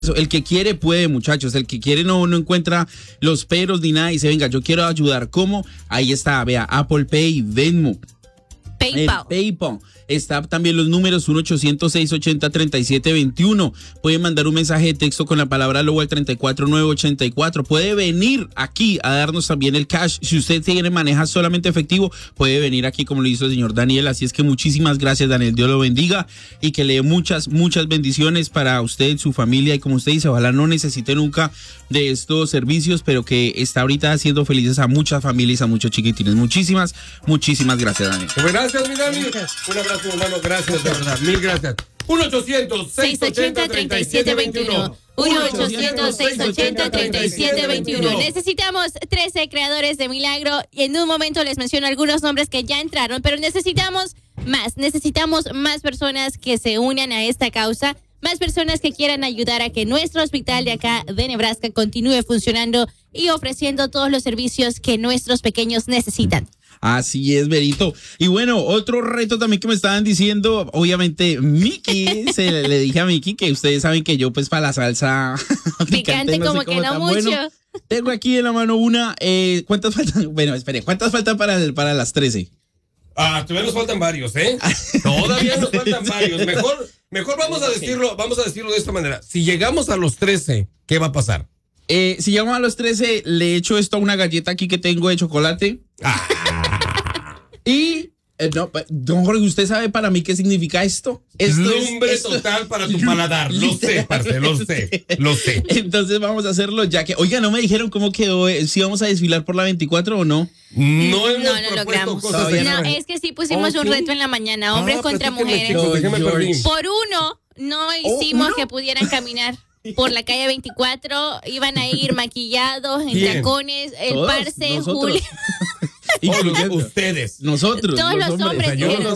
El que quiere puede, muchachos. El que quiere no encuentra los peros ni nada. Dice, venga, yo quiero ayudar. ¿Cómo? Ahí está, vea, Apple Pay, Venmo. PayPal. Está también los números 1-800-680-3721. Puede mandar un mensaje de texto con la palabra LOBO al 34984. Puede venir aquí a darnos también el cash. Si usted maneja solamente efectivo, puede venir aquí como lo hizo el señor Daniel. Así es que muchísimas gracias, Daniel. Dios lo bendiga y que le dé muchas bendiciones para usted, su familia. Y como usted dice, ojalá no necesite nunca de estos servicios, pero que está ahorita haciendo felices a muchas familias, a muchos chiquitines. Muchísimas gracias, Daniel. Gracias, mi Dani. Un abrazo, hermano. Gracias, de verdad. Mil gracias. 1-800-680-3721. 1-800-680-3721. Necesitamos 13 creadores de milagro y en un momento les menciono algunos nombres que ya entraron, pero necesitamos más personas que se unan a esta causa, más personas que quieran ayudar a que nuestro hospital de acá de Nebraska continúe funcionando y ofreciendo todos los servicios que nuestros pequeños necesitan. Así es, Berito. Y bueno, otro reto también que me estaban diciendo, obviamente, Miki, le dije a Miki que ustedes saben que yo pues para la salsa picante como que no mucho. Bueno. Tengo aquí en la mano una, ¿cuántas faltan? Bueno, espere, ¿cuántas faltan para las 13? Todavía nos faltan varios, ¿eh? Todavía nos faltan varios. Mejor vamos a decirlo de esta manera. Si llegamos a los 13, ¿qué va a pasar? Si llegamos a los 13, le echo esto a una galleta aquí que tengo de chocolate. Y, don Jorge, ¿usted sabe para mí qué significa esto? Lumbre total para tu paladar. Lo sé, parce, lo sé. Entonces vamos a hacerlo ya que, oiga, no me dijeron cómo quedó, si vamos a desfilar por la 24 o no. No logramos. No, es que sí pusimos un reto en la mañana, hombres contra mujeres. Por uno, no hicimos que pudieran caminar por la calle 24, iban a ir maquillados, en tacones, el todos, parce, nosotros. Julio. Ustedes. Nosotros. Todos los hombres.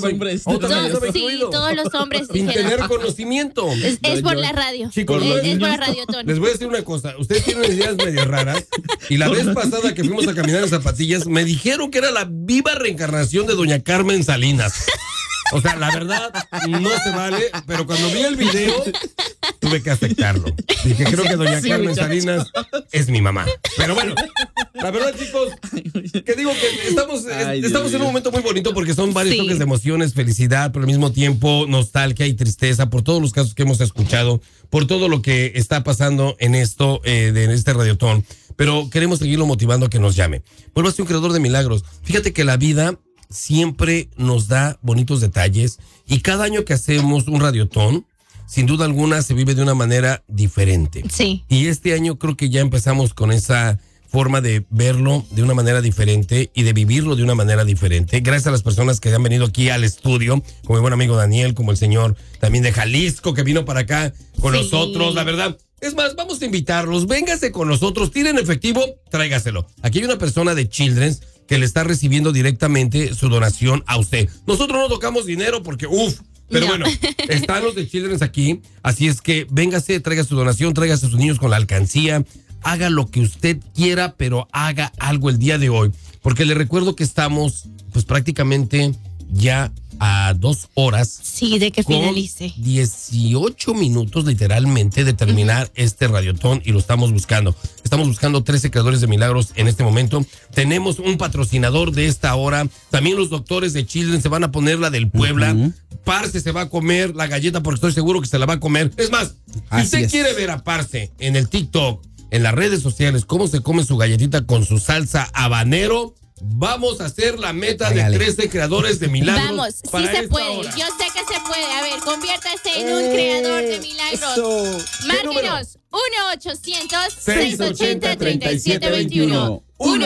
Todos los hombres. Sin tener conocimiento. Es por la radio. Chicos, es por la radiotón. Les voy a decir una cosa. Ustedes tienen ideas medio raras. Y la vez pasada que fuimos a caminar en zapatillas, me dijeron que era la viva reencarnación de doña Carmen Salinas. O sea, la verdad, no se vale, pero cuando vi el video, tuve que aceptarlo. Dije, creo que doña Carmen Salinas es mi mamá. Pero bueno, la verdad, chicos, que digo que estamos en un momento muy bonito porque son varios toques de emociones, felicidad, pero al mismo tiempo nostalgia y tristeza por todos los casos que hemos escuchado, por todo lo que está pasando en esto, en este radiotón. Pero queremos seguirlo motivando a que nos llame. Vuelva a ser un creador de milagros. Fíjate que la vida siempre nos da bonitos detalles y cada año que hacemos un radiotón, sin duda alguna se vive de una manera diferente. Sí. Y este año creo que ya empezamos con esa forma de verlo de una manera diferente y de vivirlo de una manera diferente. Gracias a las personas que han venido aquí al estudio, como mi buen amigo Daniel, como el señor también de Jalisco que vino para acá con nosotros, la verdad. Es más, vamos a invitarlos, véngase con nosotros, tiren efectivo, tráigaselo. Aquí hay una persona de Children's que le está recibiendo directamente su donación a usted. Nosotros no tocamos dinero porque, pero bueno, están los de Children's aquí, así es que véngase, traiga su donación, tráigase a sus niños con la alcancía, haga lo que usted quiera, pero haga algo el día de hoy, porque le recuerdo que estamos, pues prácticamente ya a 2 horas. Sí, de que finalice. 18 minutos literalmente de terminar este radiotón y lo estamos buscando. Estamos buscando 13 creadores de milagros en este momento. Tenemos un patrocinador de esta hora. También los doctores de Children se van a poner la del Puebla. Parce se va a comer la galleta porque estoy seguro que se la va a comer. Es más, si usted quiere ver a Parce en el TikTok, en las redes sociales, cómo se come su galletita con su salsa habanero, vamos a hacer la meta de 13 creadores de milagros. Vamos, sí se puede. Hora. Yo sé que se puede. A ver, conviértase en un creador de milagros. Márquenos 1-800-680-3721.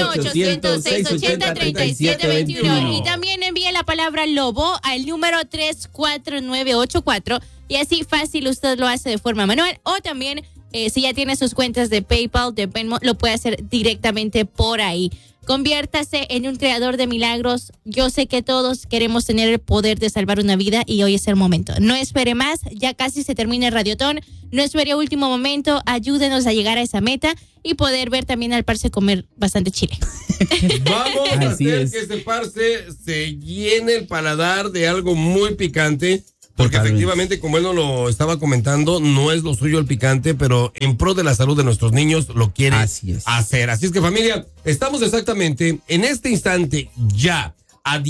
1-800-680-3721. Y también envíe la palabra lobo al número 34984. Y así fácil usted lo hace de forma manual. O también, si ya tiene sus cuentas de PayPal, de Venmo, lo puede hacer directamente por ahí. Conviértase en un creador de milagros. Yo sé que todos queremos tener el poder de salvar una vida y hoy es el momento. No espere más, ya casi se termina el radiotón. No espere último momento, ayúdenos a llegar a esa meta y poder ver también al parce comer bastante chile. Vamos a hacer que ese parce se llene el paladar de algo muy picante. Porque Totalmente. efectivamente, como él nos lo estaba comentando, no es lo suyo el picante, pero en pro de la salud de nuestros niños lo quiere Así es. hacer. Así es que, familia, estamos exactamente en este instante ya a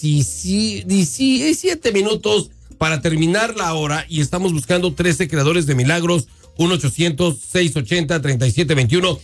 17 minutos para terminar la hora y estamos buscando 13 creadores de milagros. 1-800-680-3721.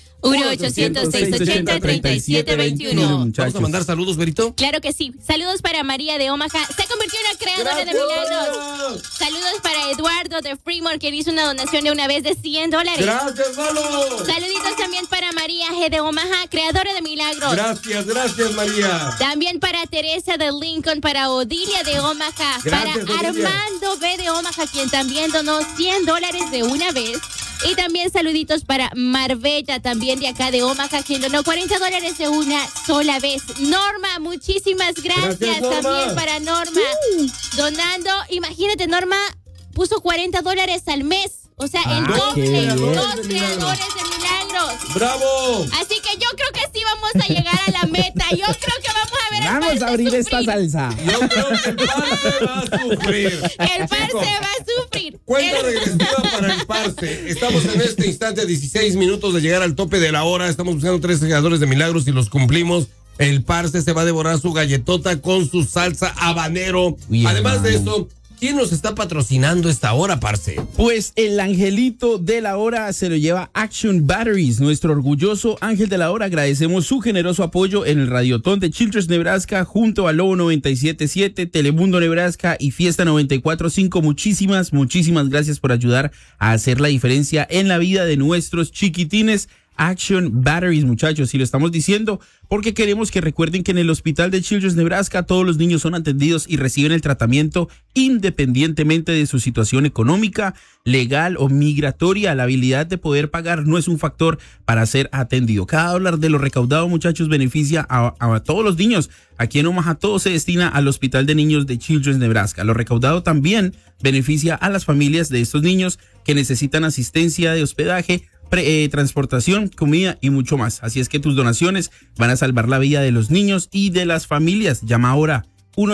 1-800-680-3721. Vamos a mandar saludos, Berito. Claro que sí. Saludos para María de Omaha. Se convirtió en una creadora de milagros. Saludos para Eduardo de Fremont, que hizo una donación de una vez de $100. Gracias, Lalo. Saluditos también para María G. de Omaha, creadora de milagros. Gracias, María. También para Teresa de Lincoln, para Odilia de Omaha, para Odilia. Armando B. de Omaha, quien también donó $100 de una vez. Y también saluditos para Marbella, también de acá de Omaha, quien donó $40 de una sola vez. Norma, muchísimas gracias Norma. también para Norma. Donando, imagínate, Norma puso $40 al mes. O sea, el qué doble, bien. dos creadores de milagros. ¡Bravo! Así que yo creo que sí vamos a llegar a la meta. Yo creo que vamos a ver Vamos a abrir esta sufrir. salsa. Yo creo que el parce va a sufrir. El par Chicos, se va a sufrir. cuenta regresiva para el parce. Estamos en este instante a 16 minutos de llegar al tope de la hora. Estamos buscando 3 creadores de milagros y los cumplimos. El parce se va a devorar su galletota con su salsa habanero. Uy, Además de hermano. eso, ¿quién nos está patrocinando esta hora, parce? Pues el angelito de la hora se lo lleva Action Batteries, nuestro orgulloso ángel de la hora. Agradecemos su generoso apoyo en el Radiotón de Childress Nebraska junto a Lobo 97.7, Telemundo Nebraska y Fiesta 94.5. Muchísimas gracias por ayudar a hacer la diferencia en la vida de nuestros chiquitines. Action Batteries, muchachos, y lo estamos diciendo porque queremos que recuerden que en el hospital de Childress Nebraska todos los niños son atendidos y reciben el tratamiento independientemente de su situación económica, legal o migratoria. La habilidad de poder pagar no es un factor para ser atendido. Cada dólar de lo recaudado, muchachos, beneficia a todos los niños. Aquí en Omaha todo se destina al hospital de niños de Childress Nebraska. Lo recaudado también beneficia a las familias de estos niños que necesitan asistencia de hospedaje, transportación, comida y mucho más. Así es que tus donaciones van a salvar la vida de los niños y de las familias. Llama ahora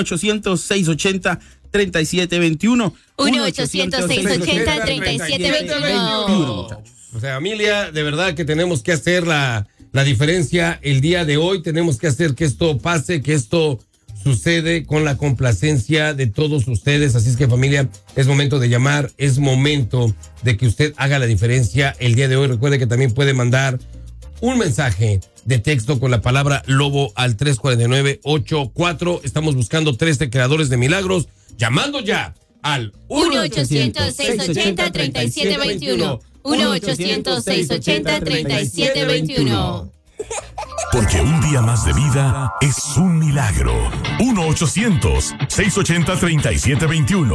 1-800-680-3721. 1-800-680-3721. O sea, familia, de verdad que tenemos que hacer la diferencia el día de hoy. Tenemos que hacer que esto pase, que esto sucede con la complacencia de todos ustedes. Así es que, familia, es momento de llamar, es momento de que usted haga la diferencia el día de hoy. Recuerde que también puede mandar un mensaje de texto con la palabra Lobo al 349-84. Estamos buscando 13 creadores de milagros. Llamando ya al 1-800-680-3721. 1-800-680-3721. Porque un día más de vida es un milagro. 1-800-680-3721.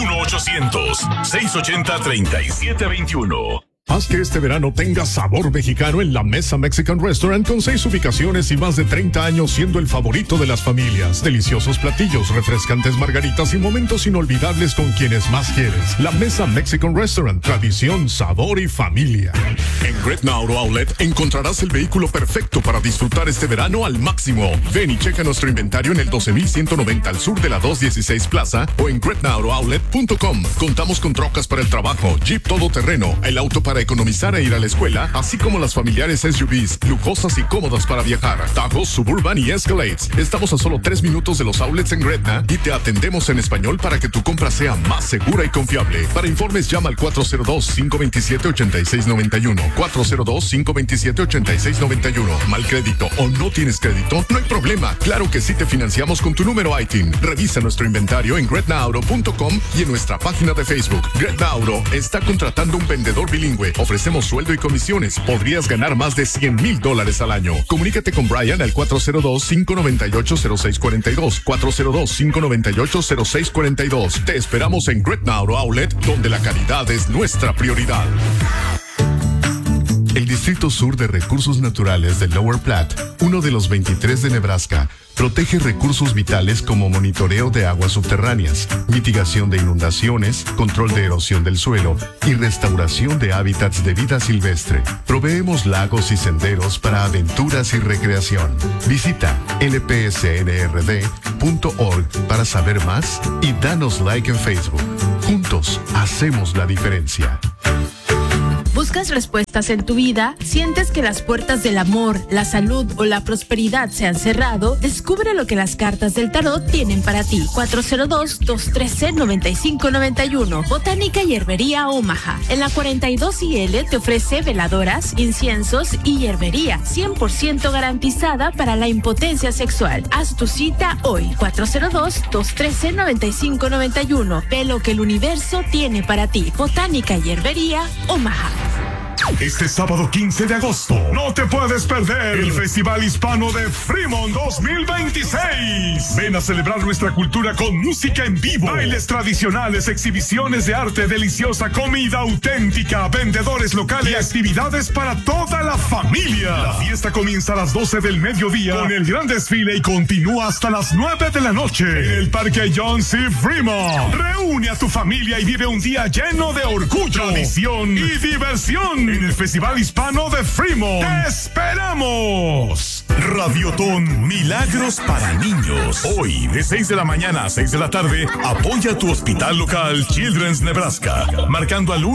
1-800-680-3721. Haz que este verano tenga sabor mexicano en La Mesa Mexican Restaurant con 6 ubicaciones y más de 30 años siendo el favorito de las familias. Deliciosos platillos, refrescantes margaritas y momentos inolvidables con quienes más quieres. La Mesa Mexican Restaurant, tradición, sabor y familia. En Gretna Auto Outlet encontrarás el vehículo perfecto para disfrutar este verano al máximo. Ven y checa nuestro inventario en el 12,190 al sur de la 216 Plaza o en gretnaauto.outlet.com. Contamos con trocas para el trabajo, Jeep todoterreno, el auto para economizar e ir a la escuela, así como las familiares SUVs, lujosas y cómodas para viajar, Tahoe, Suburban y Escalades. Estamos a solo 3 minutos de los outlets en Gretna y te atendemos en español para que tu compra sea más segura y confiable. Para informes llama al 402-527-8691. 402-527-8691. Mal crédito o no tienes crédito, no hay problema. Claro que sí te financiamos con tu número ITIN. Revisa nuestro inventario en gretnaauto.com y en nuestra página de Facebook. Gretna Auto está contratando un vendedor bilingüe. Ofrecemos sueldo y comisiones. Podrías ganar más de $100,000 al año. Comunícate con Brian al 402-598-0642. 402-598-0642. Te esperamos en Gretna Auto Outlet, donde la calidad es nuestra prioridad. El Distrito Sur de Recursos Naturales de Lower Platte, uno de los 23 de Nebraska, protege recursos vitales como monitoreo de aguas subterráneas, mitigación de inundaciones, control de erosión del suelo y restauración de hábitats de vida silvestre. Proveemos lagos y senderos para aventuras y recreación. Visita lpsnrd.org para saber más y danos like en Facebook. Juntos hacemos la diferencia. ¿Buscas respuestas en tu vida? ¿Sientes que las puertas del amor, la salud o la prosperidad se han cerrado? Descubre lo que las cartas del tarot tienen para ti. 402-213-9591. Botánica y Herbería Omaha. En la 42 IL te ofrece veladoras, inciensos y hierbería 100% garantizada para la impotencia sexual. Haz tu cita hoy. 402-213-9591. Ve lo que el universo tiene para ti. Botánica y Herbería Omaha. Este sábado 15 de agosto, no te puedes perder el Festival Hispano de Fremont 2026. Ven a celebrar nuestra cultura con música en vivo, bailes tradicionales, exhibiciones de arte, deliciosa comida auténtica, vendedores locales y actividades para toda la familia. La fiesta comienza a las 12 del mediodía con el gran desfile y continúa hasta las 9 de la noche en el Parque John C. Fremont. Reúne a tu familia y vive un día lleno de orgullo, tradición y diversión en el Festival Hispano de Fremont. ¡Te esperamos! Radiotón Milagros para Niños. Hoy, de 6 de la mañana a 6 de la tarde, apoya a tu hospital local Children's Nebraska, marcando al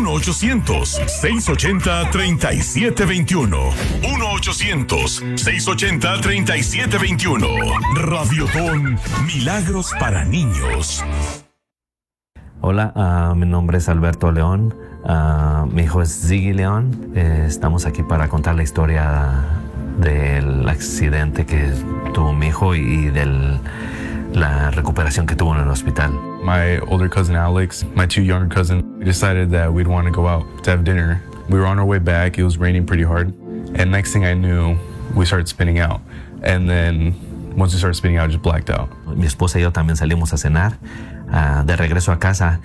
1-800-680-3721. 1-800-680-3721. Radiotón Milagros para Niños. Hola, mi nombre es Alberto León. Mi hijo es Ziggy León. Estamos aquí para contar la historia del accidente que tuvo mi hijo y de la recuperación que tuvo en el hospital. My older cousin Alex, my two younger cousins, we decided that we'd want to go out to have dinner. We were on our way back. It was raining pretty hard. And next thing I knew, we started spinning out. And then once we started spinning out, I just blacked out. Mi esposa y yo también salimos a cenar. De regreso a casa,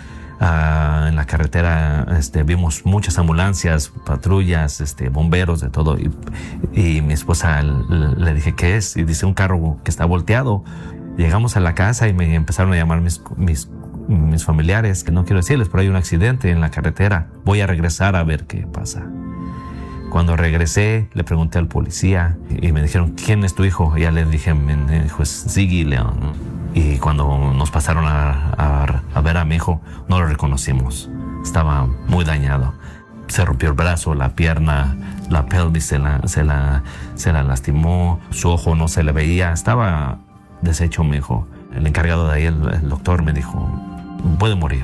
en la carretera vimos muchas ambulancias, patrullas, bomberos, de todo. Y mi esposa le dije, ¿qué es? Y dice, un carro que está volteado. Llegamos a la casa y me empezaron a llamar mis familiares, que no quiero decirles, pero hay un accidente en la carretera. Voy a regresar a ver qué pasa. Cuando regresé, le pregunté al policía y me dijeron, ¿quién es tu hijo? Y ya le dije, mi hijo es Ziggy León. Y cuando nos pasaron a ver a mi hijo, no lo reconocimos. Estaba muy dañado. Se rompió el brazo, la pierna, la pelvis se la lastimó. Su ojo no se le veía. Estaba deshecho mi hijo. El encargado de ahí, el doctor, me dijo, puede morir.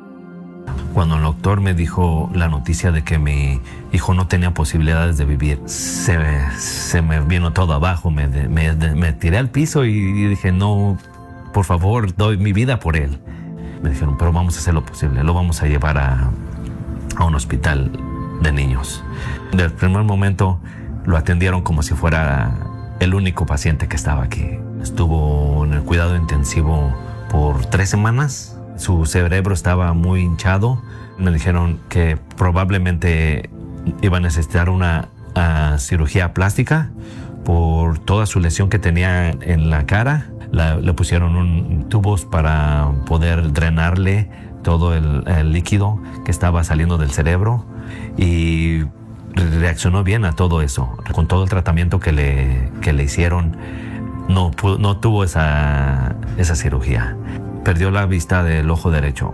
Cuando el doctor me dijo la noticia de que mi hijo no tenía posibilidades de vivir, se me vino todo abajo. Me tiré al piso y dije, no, por favor, doy mi vida por él. Me dijeron, pero vamos a hacer lo posible. Lo vamos a llevar a un hospital de niños. Desde el primer momento lo atendieron como si fuera el único paciente que estaba aquí. Estuvo en el cuidado intensivo por 3 semanas. Su cerebro estaba muy hinchado. Me dijeron que probablemente iba a necesitar una cirugía plástica por toda su lesión que tenía en la cara. Le pusieron tubos para poder drenarle todo el líquido que estaba saliendo del cerebro y reaccionó bien a todo eso. Con todo el tratamiento que le hicieron, no tuvo esa cirugía. Perdió la vista del ojo derecho.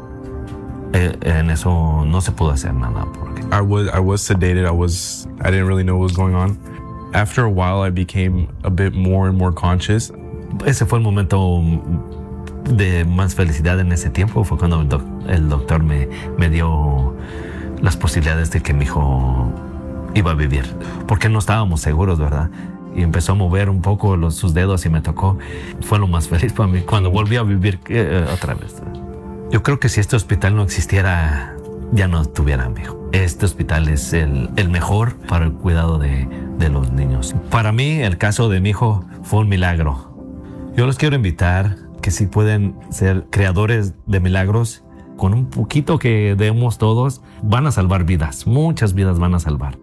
En eso no se pudo hacer nada. I was sedated. I didn't really know what was going on. After a while, I became a bit more and more conscious. Ese fue el momento de más felicidad en ese tiempo. Fue cuando el doctor me dio las posibilidades de que mi hijo iba a vivir. Porque no estábamos seguros, ¿verdad? Y empezó a mover un poco sus dedos y me tocó. Fue lo más feliz para mí cuando volví a vivir otra vez. Yo creo que si este hospital no existiera, ya no tuviera a mi hijo. Este hospital es el mejor para el cuidado de los niños. Para mí, el caso de mi hijo fue un milagro. Yo los quiero invitar que si pueden ser creadores de milagros, con un poquito que demos todos, van a salvar vidas. Muchas vidas van a salvar.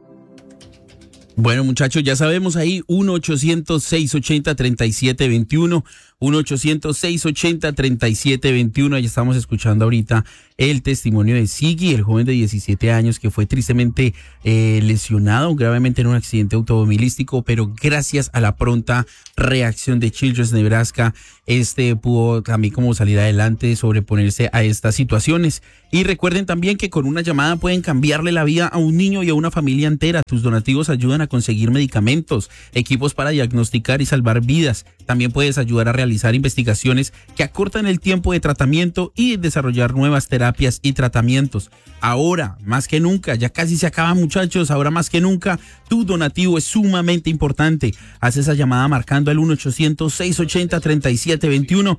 Bueno, muchachos, ya sabemos ahí, 1-800-680-3721, 1-800-680-3721. Ya estamos escuchando ahorita el testimonio de Siggy, el joven de 17 años que fue tristemente lesionado gravemente en un accidente automovilístico, pero gracias a la pronta reacción de Children's Nebraska, pudo también como salir adelante, sobreponerse a estas situaciones. Y recuerden también que con una llamada pueden cambiarle la vida a un niño y a una familia entera. Tus donativos ayudan a conseguir medicamentos, equipos para diagnosticar y salvar vidas. También puedes ayudar a realizar investigaciones que acortan el tiempo de tratamiento y desarrollar nuevas terapias y tratamientos. Ahora, más que nunca, ya casi se acaba, muchachos, ahora más que nunca, tu donativo es sumamente importante. Haz esa llamada marcando el 1-800-680-3721,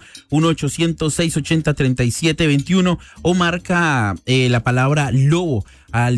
1-800-680-3721 o marca la palabra lobo al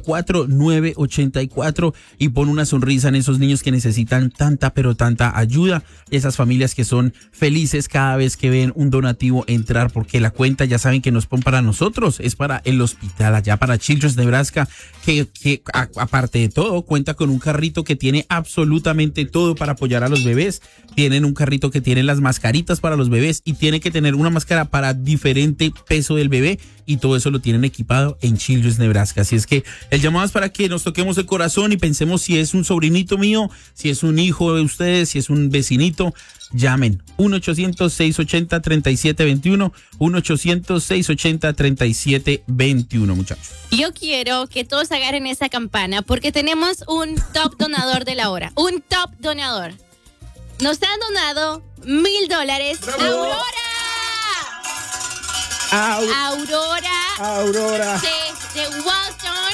34984 y pon una sonrisa en esos niños que necesitan tanta pero tanta ayuda, esas familias que son felices cada vez que ven un donativo entrar, porque la cuenta ya saben que no es para nosotros, es para el hospital allá, para Children's Nebraska, que aparte de todo cuenta con un carrito que tiene absolutamente todo para apoyar a los bebés. Tienen un carrito que tiene las mascaritas para los bebés y tiene que tener una máscara para diferente peso del bebé, y todo eso lo tienen equipado en Children's Nebraska. Así es que el llamado es para que nos toquemos el corazón y pensemos si es un sobrinito mío, si es un hijo de ustedes, si es un vecinito. Llamen 1-800-680-3721, 1-800-680-3721, muchachos. Yo quiero que todos agarren esa campana porque tenemos un top donador de la hora. Un top donador. Nos han donado $1,000. Aurora de Walton.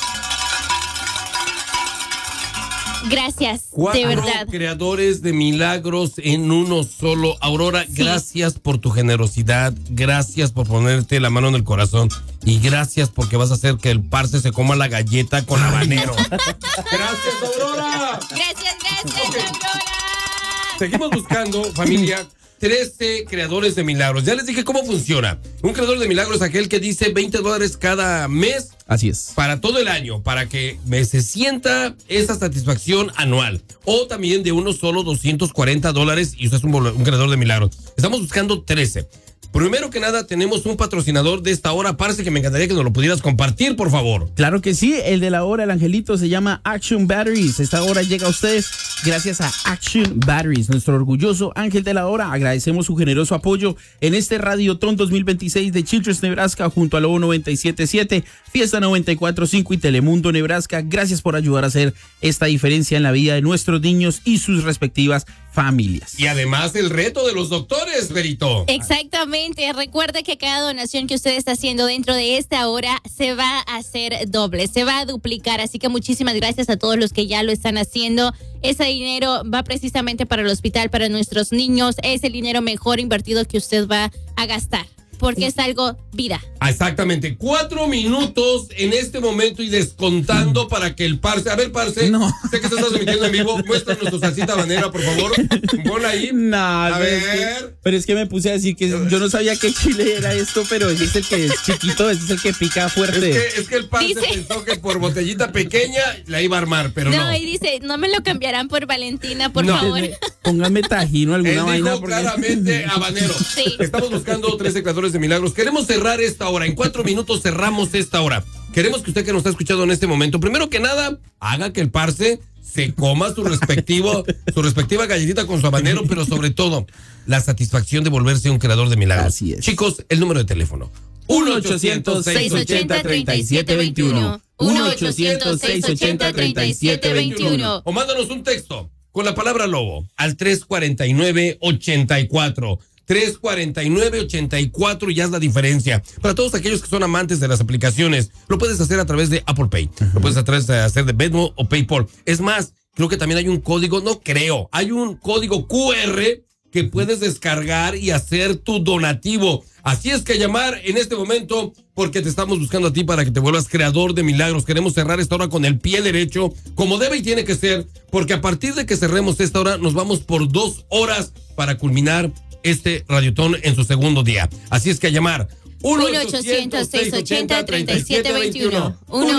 Gracias, de verdad. 4 creadores de milagros en uno solo. Aurora, sí. Gracias por tu generosidad, gracias por ponerte la mano en el corazón y gracias porque vas a hacer que el parce se coma la galleta con habanero. Gracias, Aurora. Gracias, Okay. Aurora. Seguimos buscando, familia, 13 creadores de milagros. Ya les dije cómo funciona. Un creador de milagros es aquel que dice $20 cada mes. Así es. Para todo el año, para que se sienta esa satisfacción anual. O también de uno solo $240 y usted es un creador de milagros. Estamos buscando 13. Primero que nada, tenemos un patrocinador de esta hora. Parece que me encantaría que nos lo pudieras compartir, por favor. Claro que sí, el de la hora, el angelito, se llama Action Batteries. Esta hora llega a ustedes gracias a Action Batteries, nuestro orgulloso ángel de la hora. Agradecemos su generoso apoyo en este Radiotón 2026 de Children's Nebraska junto a Lobo 97.7, Fiesta 94.5 y Telemundo Nebraska. Gracias por ayudar a hacer esta diferencia en la vida de nuestros niños y sus respectivas familias. Y además el reto de los doctores, Berito. Exactamente. Recuerde que cada donación que usted está haciendo dentro de esta hora se va a hacer doble, se va a duplicar. Así que muchísimas gracias a todos los que ya lo están haciendo. Ese dinero va precisamente para el hospital, para nuestros niños. Es el dinero mejor invertido que usted va a gastar, porque es algo vida. Exactamente, 4 minutos en este momento y descontando para que el parce. A ver, parce, no. Sé que estás transmitiendo en vivo. Muéstranos tu salsita habanera, por favor. Pon ahí. No, a ver. Pero es que me puse a decir que yo no sabía qué chile era esto, pero ese es el que es chiquito, ese es el que pica fuerte. Es que el parce pensó que por botellita pequeña la iba a armar, pero no. No, y dice, no me lo cambiarán por Valentina, por favor. Póngame tajín o alguna Él vaina. dijo claramente habanero. Sí. Estamos buscando 13 creadores de milagros. Queremos cerrar esta hora. En 4 minutos cerramos esta hora. Queremos que usted que nos está escuchando en este momento, primero que nada, haga que el parce se coma su respectiva galletita con su habanero, pero sobre todo, la satisfacción de volverse un creador de milagros. Así es. Chicos, el número de teléfono. 1-800-680-3721. 1-800-680-3721. O mándanos un texto con la palabra lobo al 349-84. 349-84 y haz la diferencia. Para todos aquellos que son amantes de las aplicaciones, lo puedes hacer a través de Apple Pay, lo puedes hacer de Venmo o PayPal. Es más, creo que también hay un código, hay un código QR que puedes descargar y hacer tu donativo. Así es que llamar en este momento porque te estamos buscando a ti para que te vuelvas creador de milagros. Queremos cerrar esta hora con el pie derecho, como debe y tiene que ser, porque a partir de que cerremos esta hora nos vamos por 2 horas para culminar este Radiotón en su segundo día. Así es que a llamar 1-800-680-3721.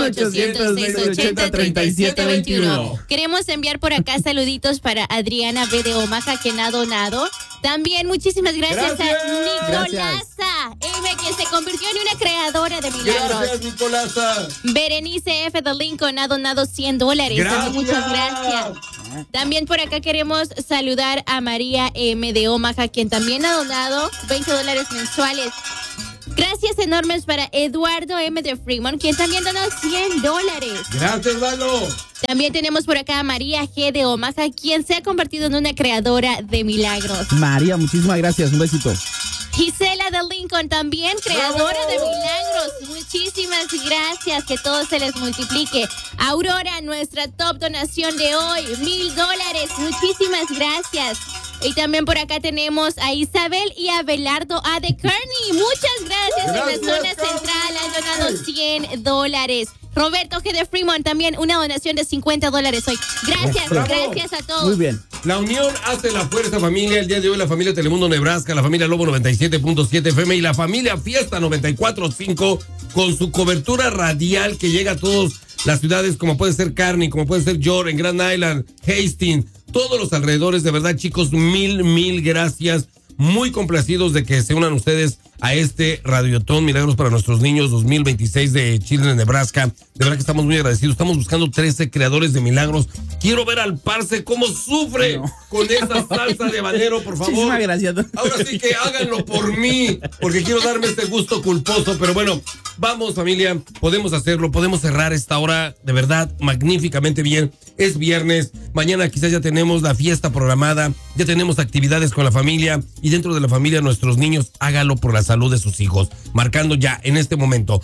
1-800-680-3721. Queremos enviar por acá saluditos para Adriana B. de Omaha, quien ha donado. También muchísimas gracias a Nicolasa M, quien se convirtió en una creadora de milagros. Gracias, Nicolasa. Berenice F. de Lincoln ha donado $100. Gracias. Muchas gracias. También por acá queremos saludar a María M. de Omaha, quien también ha donado $20 mensuales. Gracias enormes para Eduardo M. de Fremont, quien también donó $100. Gracias, Lalo. También tenemos por acá a María G. de Omaha, quien se ha convertido en una creadora de milagros. María, muchísimas gracias. Un besito. Gisela de Lincoln, también creadora de milagros. Muchísimas gracias, que todo se les multiplique. Aurora, nuestra top donación de hoy, $1,000. Muchísimas gracias. Y también por acá tenemos a Isabel y a Belardo A. de Kearney. Muchas gracias. En la zona central han donado $100. Roberto G. de Fremont, también una donación de $50 hoy. Gracias, gracias a todos. Muy bien. La unión hace la fuerza, familia. El día de hoy la familia Telemundo Nebraska, la familia Lobo 97.7 FM y la familia Fiesta 94.5 con su cobertura radial que llega a todas las ciudades como puede ser Kearney, como puede ser York, en Grand Island, Hastings, todos los alrededores. De verdad, chicos, mil gracias. Muy complacidos de que se unan ustedes a este Radiotón Milagros para Nuestros Niños 2026 de Children, Nebraska. De verdad que estamos muy agradecidos. Estamos buscando 13 creadores de milagros. Quiero ver al Parce cómo sufre con esa salsa de habanero, por favor. Muchísimas gracias. Ahora sí que háganlo por mí, porque quiero darme este gusto culposo. Pero bueno, vamos, familia, podemos hacerlo, podemos cerrar esta hora de verdad magníficamente bien. Es viernes, mañana quizás ya tenemos la fiesta programada, ya tenemos actividades con la familia y dentro de la familia nuestros niños, hágalo por la salud de sus hijos, marcando ya en este momento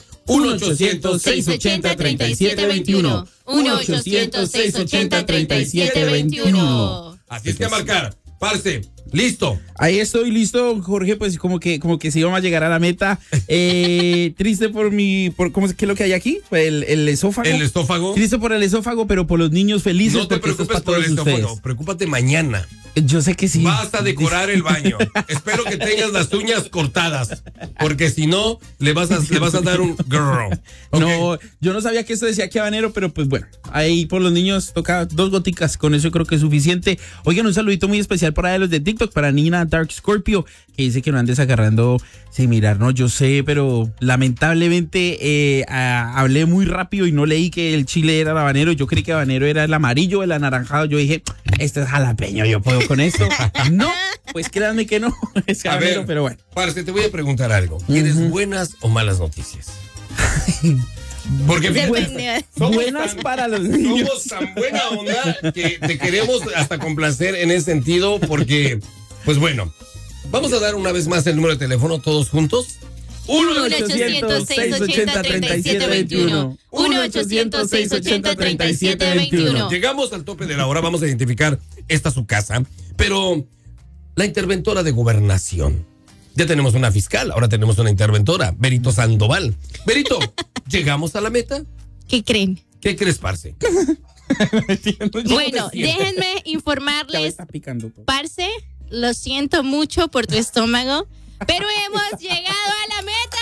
1-800-680-3721. 1-800-680-3721. Así es que a marcar, Parce, listo. Ahí estoy listo, Jorge, pues como que si íbamos a llegar a la meta. Triste ¿qué es lo que hay aquí? El esófago. El esófago. Triste por el esófago, pero por los niños felices. No te porque esto es preocupes para por el todos esófago, ustedes. preocúpate mañana. Yo sé que sí. Vas a decorar el baño. Espero que tengas las uñas cortadas, porque si no, le vas a dar un girl. ¿Okay? No, yo no sabía que esto decía que habanero, pero pues bueno, ahí por los niños toca 2 goticas, con eso creo que es suficiente. Oigan, un saludito muy especial para los de TikTok, para Nina Dark Scorpio, que dice que no andes agarrando sin mirar, no, yo sé, pero lamentablemente hablé muy rápido y no leí que el chile era el habanero. Yo creí que habanero era el amarillo o el anaranjado. Yo dije, este es jalapeño, yo puedo con esto. No, pues créanme que no, es habanero, ver, pero bueno. Parce, te voy a preguntar algo. ¿Quieres buenas o malas noticias? Porque fíjate, buenas para los niños. Somos tan buena onda que te queremos hasta complacer en ese sentido, porque, pues bueno, vamos a dar una vez más el número de teléfono todos juntos. 1-800-680-3721. 1-800-680-3721. Llegamos al tope de la hora, vamos a identificar esta su casa, pero la interventora de gobernación. Ya tenemos una fiscal, ahora tenemos una interventora, Berito Sandoval. Berito, ¿llegamos a la meta? ¿Qué creen? ¿Qué crees, Parce? Bueno, déjenme informarles, Parce, lo siento mucho por tu estómago, pero hemos llegado a la meta,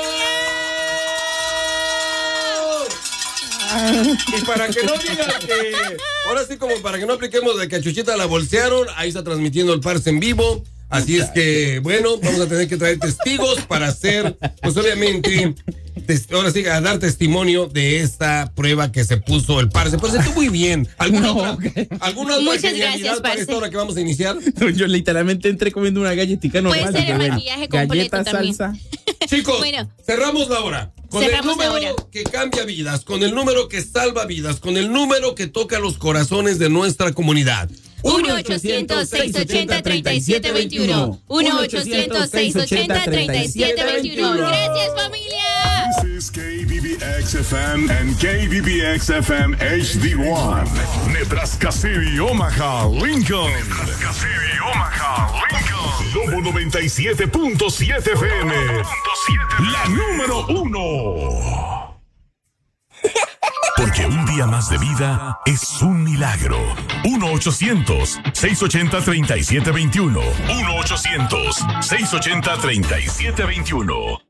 familia. Y para que no digan que, ahora sí como para que no apliquemos de que a Chuchita la bolsearon, ahí está transmitiendo el Parce en vivo. Así es que, bueno, vamos a tener que traer testigos para hacer, pues obviamente, ahora sí, a dar testimonio de esta prueba que se puso el Parce. Pues estuvo muy bien. ¿Alguna otra Muchas gracias, para esta hora que vamos a iniciar? Yo literalmente entré comiendo una galletita normal. Puede ser el maquillaje completo galleta, también. salsa. Chicos, bueno, cerramos la hora. Con el número que cambia vidas, con el número que salva vidas, con el número que toca los corazones de nuestra comunidad. 1-800-680-3721. 1-800-680-3721. Gracias, familia. This is KBBX-FM and KBBX-FM HD1. Nebraska City, Omaha, Lincoln. Nebraska City, Omaha, Lincoln. Lobo 97.7 FM. La número 1. Porque un día más de vida es un milagro. 1-800-680-3721. 1-800-680-3721.